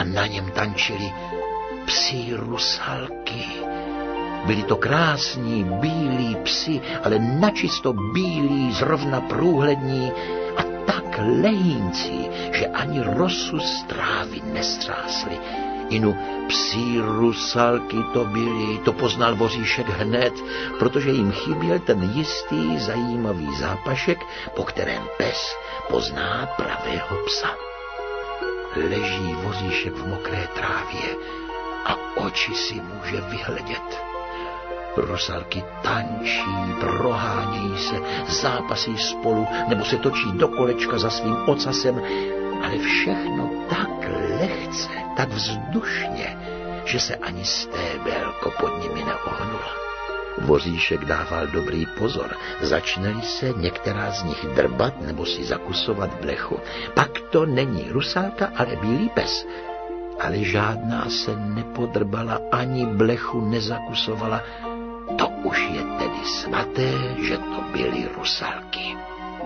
a na něm tančili psí rusalky. Byli to krásní bílí psi, ale načisto bílí, zrovna průhlední a tak lehíncí, že ani rosu z trávy nestřásli. Inu psí rusalky to byly, to poznal Voříšek hned, protože jim chyběl ten jistý zajímavý zápašek, po kterém pes pozná pravého psa. Leží Voříšek v mokré trávě a oči si může vyhledět. Rusalky tančí, prohánějí se, zápasí spolu nebo se točí do kolečka za svým ocasem, ale všechno tak lehce, tak vzdušně, že se ani stébelko pod nimi neohnula. Voříšek dával dobrý pozor, začne-li se některá z nich drbat nebo si zakusovat blechu. Pak to není rusalka, ale bílý pes. Ale žádná se nepodrbala, ani blechu nezakusovala. To už je tedy svaté, že to byly rusalky.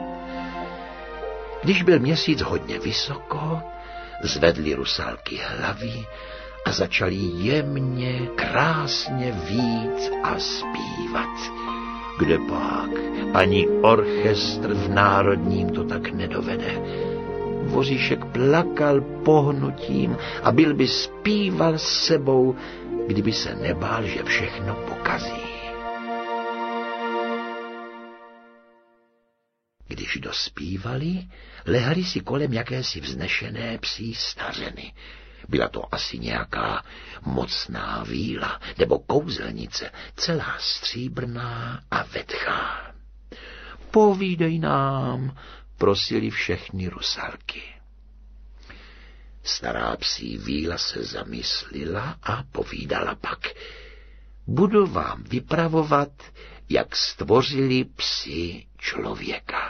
Když byl měsíc hodně vysoko, zvedly rusalky hlavy a začali jemně, krásně vít a zpívat. Kdepak, ani orchestr v Národním to tak nedovede. Voříšek plakal pohnutím a byl by zpíval s sebou, kdyby se nebál, že všechno pokazí. Když dospívali, lehali si kolem jakési vznešené psí stařeny. Byla to asi nějaká mocná víla nebo kouzelnice, celá stříbrná a vetchá. Povídej nám, prosili všechny rusalky. Stará psí víla se zamyslila a povídala pak. Budu vám vypravovat, jak stvořili psi člověka.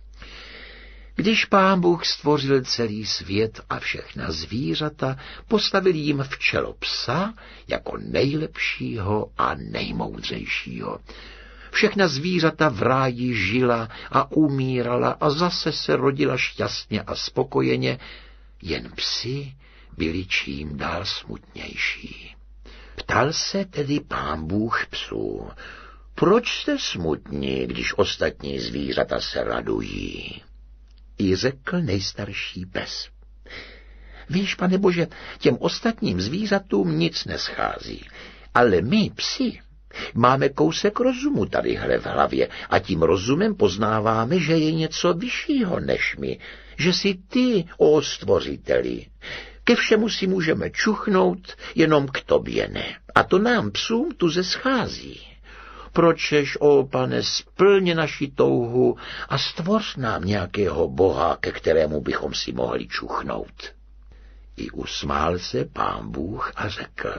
Když Pán Bůh stvořil celý svět a všechna zvířata, postavil jim v čelo psa jako nejlepšího a nejmoudřejšího. Všechna zvířata v ráji žila a umírala a zase se rodila šťastně a spokojeně, jen psi byli čím dál smutnější. Ptal se tedy Pán Bůh psů, proč jste smutní, když ostatní zvířata se radují? I řekl nejstarší pes. Víš, Pane Bože, těm ostatním zvířatům nic neschází, ale my, psi, máme kousek rozumu tadyhle v hlavě a tím rozumem poznáváme, že je něco vyššího než my, že jsi ty, ó stvořiteli. Ke všemu si můžeme čuchnout, jenom k tobě ne. A to nám psům tuze schází. Pročež, ó Pane, splně naši touhu a stvoř nám nějakého boha, ke kterému bychom si mohli čuchnout. I usmál se Pán Bůh a řekl,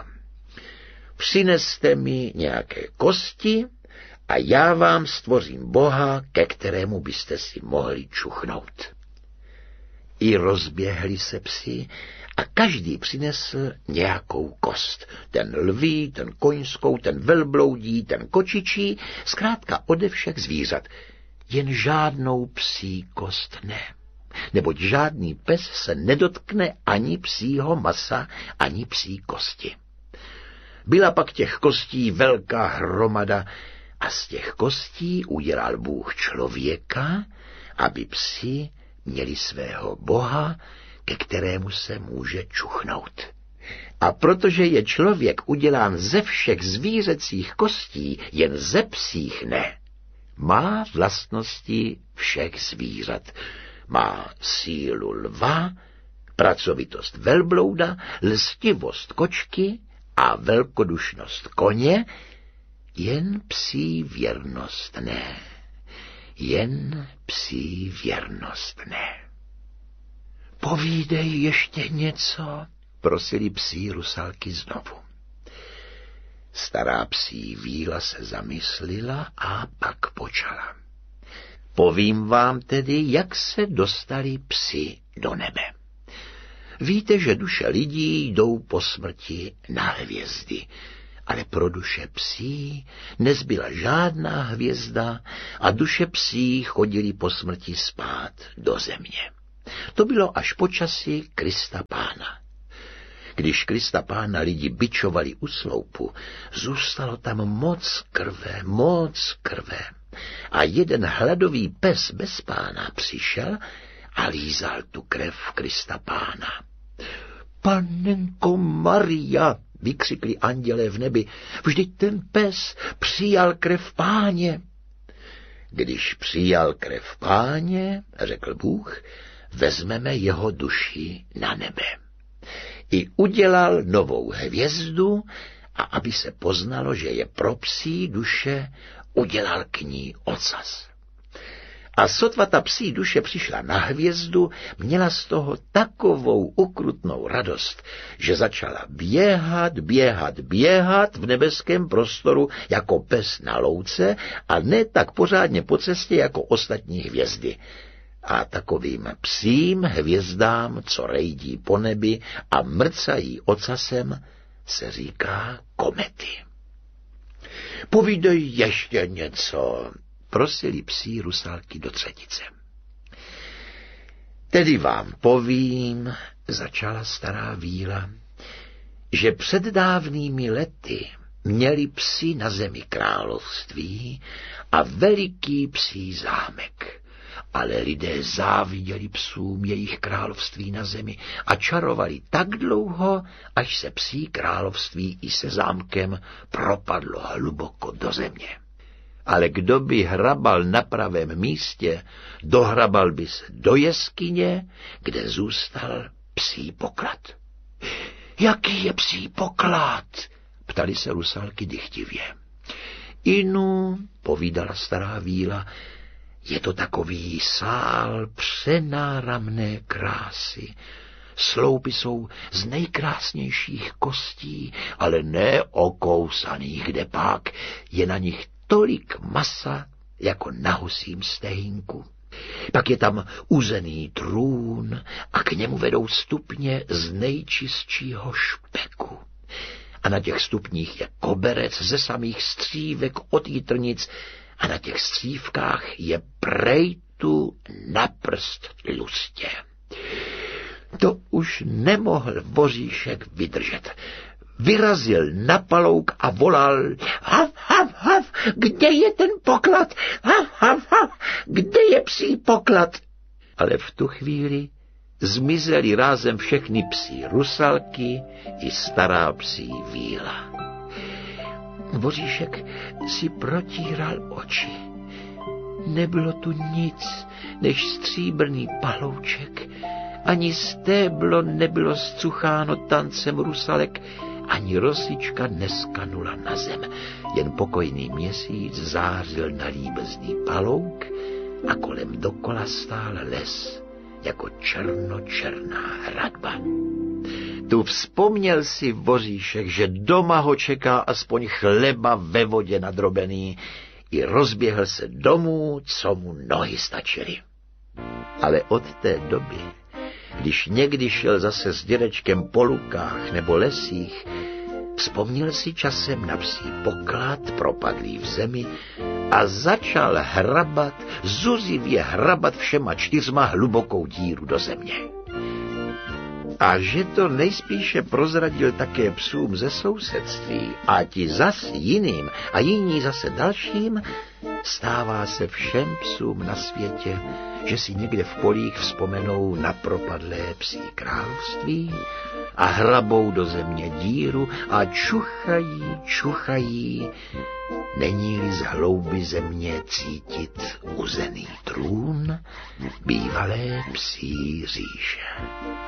přineste mi nějaké kosti a já vám stvořím boha, ke kterému byste si mohli čuchnout. I rozběhli se psi a každý přinesl nějakou kost. Ten lví, ten koňskou, ten velbloudí, ten kočičí, zkrátka ode všech zvířat. Jen žádnou psí kost ne. Neboť žádný pes se nedotkne ani psího masa, ani psí kosti. Byla pak těch kostí velká hromada a z těch kostí udělal Bůh člověka, aby psi měli svého boha, ke kterému se může čuchnout. A protože je člověk udělán ze všech zvířecích kostí, jen ze psích ne, má vlastnosti všech zvířat. Má sílu lva, pracovitost velblouda, lstivost kočky a velkodušnost koně, jen psí věrnost ne. Jen psí věrnost ne. Povídej ještě něco, prosili psí rusalky znovu. Stará psí víla se zamyslila a pak počala. Povím vám tedy, jak se dostali psi do nebe. Víte, že duše lidí jdou po smrti na hvězdy, ale pro duše psí nezbyla žádná hvězda a duše psí chodili po smrti spát do země. To bylo až po časi Krista Pána. Když Krista Pána lidi bičovali u sloupu, zůstalo tam moc krve. A jeden hladový pes bez pána přišel a lízal tu krev Krista Pána. Panenko Maria, vykřikli andělé v nebi, vždyť ten pes přijal krev Páně. Když přijal krev Páně, řekl Bůh, vezmeme jeho duši na nebe. I udělal novou hvězdu a aby se poznalo, že je pro psí duše, udělal k ní ocas. A sotva ta psí duše přišla na hvězdu, měla z toho takovou ukrutnou radost, že začala běhat v nebeském prostoru jako pes na louce a ne tak pořádně po cestě jako ostatní hvězdy. A takovým psím hvězdám, co rejdí po nebi a mrcají ocasem, se říká komety. Povídej ještě něco, prosili psí rusálky do třetice. Tedy vám povím, začala stará víla, že před dávnými lety měli psi na zemi království a veliký psí zámek. Ale lidé záviděli psům jejich království na zemi a čarovali tak dlouho, až se psí království i se zámkem propadlo hluboko do země. Ale kdo by hrabal na pravém místě, dohrabal by se do jeskyně, kde zůstal psí poklad. Jaký je psí poklad? Ptali se rusálky dychtivě. Inu, povídala stará víla, je to takový sál přenáramné krásy. Sloupy jsou z nejkrásnějších kostí, ale ne okousaných, kde pak je na nich tolik masa, jako na husím stehínku. Pak je tam uzený trůn a k němu vedou stupně z nejčistšího špeku. A na těch stupních je koberec ze samých střívek od jitrnic a na těch střívkách je prejtu na prst tlustě. To už nemohl Voříšek vydržet. Vyrazil na palouk a volal: Hav, hav, hav, kde je ten poklad? Hav, hav, hav, kde je psí poklad? Ale v tu chvíli zmizely rázem všechny psí rusalky i stará psí víla. Voříšek si protíral oči. Nebylo tu nic než stříbrný palouček, ani stéblo nebylo zcucháno tancem rusalek, ani rosička neskanula na zem. Jen pokojný měsíc zářil na líbezný palouk a kolem dokola stál les jako černočerná hradba. Tu vzpomněl si Voříšek, že doma ho čeká aspoň chleba ve vodě nadrobený, i rozběhl se domů, co mu nohy stačily. Ale od té doby, když někdy šel zase s dědečkem po lukách nebo lesích, vzpomněl si časem na psí poklad propadlý v zemi a začal hrabat, zuzivě hrabat všema 4 hlubokou díru do země. A že to nejspíše prozradil také psům ze sousedství a ti zas jiným a jiní zase dalším, stává se všem psům na světě, že si někde v polích vzpomenou na propadlé psí království a hrabou do země díru a čuchají, není-li z hlouby země cítit uzený trůn bývalé psí říše.